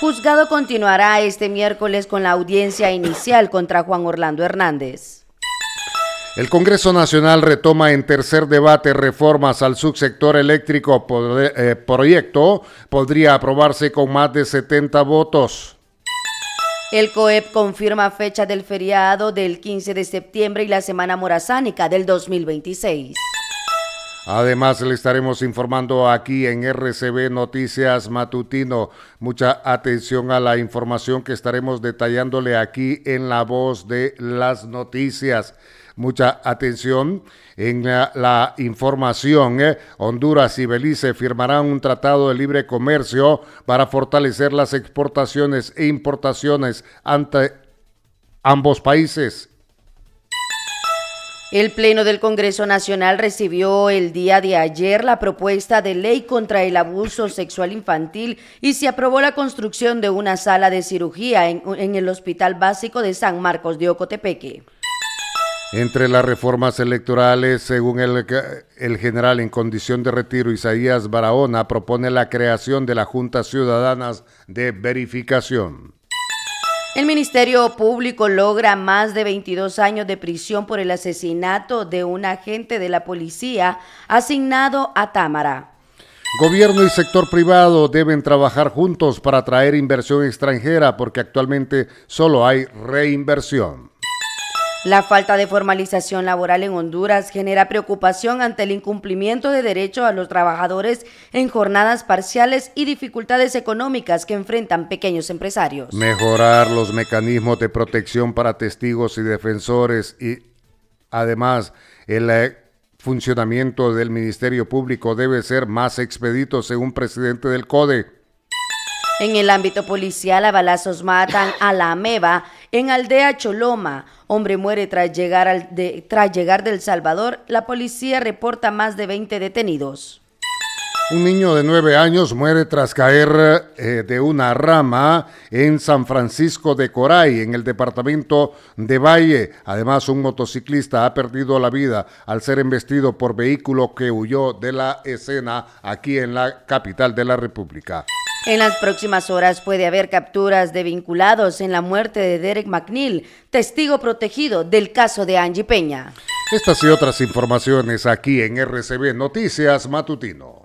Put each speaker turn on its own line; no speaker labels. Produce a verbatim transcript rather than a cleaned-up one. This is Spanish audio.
Juzgado continuará este miércoles con la audiencia inicial contra Juan Orlando Hernández.
El Congreso Nacional retoma en tercer debate reformas al subsector eléctrico. Pod- eh, proyecto podría aprobarse con más de setenta votos.
El COEP confirma fecha del feriado del quince de septiembre y la Semana Morazánica del dos mil veintiséis.
Además, le estaremos informando aquí en R C B Noticias Matutino. Mucha atención a la información que estaremos detallándole aquí en La Voz de las Noticias. Mucha atención en la, la información. ¿eh? Honduras y Belice firmarán un tratado de libre comercio para fortalecer las exportaciones e importaciones ante ambos países.
El Pleno del Congreso Nacional recibió el día de ayer la propuesta de ley contra el abuso sexual infantil y se aprobó la construcción de una sala de cirugía en, en el Hospital Básico de San Marcos de Ocotepeque.
Entre las reformas electorales, según el, el general en condición de retiro Isaías Barahona, propone la creación de las Juntas Ciudadanas de Verificación.
El Ministerio Público logra más de veintidós años de prisión por el asesinato de un agente de la policía asignado a Támara.
Gobierno y sector privado deben trabajar juntos para atraer inversión extranjera porque actualmente solo hay reinversión.
La falta de formalización laboral en Honduras genera preocupación ante el incumplimiento de derechos a los trabajadores en jornadas parciales y dificultades económicas que enfrentan pequeños empresarios.
Mejorar los mecanismos de protección para testigos y defensores y además el eh, funcionamiento del Ministerio Público debe ser más expedito según presidente del CODE.
En el ámbito policial, a balazos matan a la ameba en Aldea Choloma. Hombre muere tras llegar, al de, tras llegar del Salvador. La policía reporta más de veinte detenidos.
Un niño de nueve años muere tras caer eh, de una rama en San Francisco de Coray, en el departamento de Valle. Además, un motociclista ha perdido la vida al ser embestido por vehículo que huyó de la escena aquí en la capital de la República.
En las próximas horas puede haber capturas de vinculados en la muerte de Derek McNeil, testigo protegido del caso de Angie Peña.
Estas y otras informaciones aquí en R C B Noticias Matutino.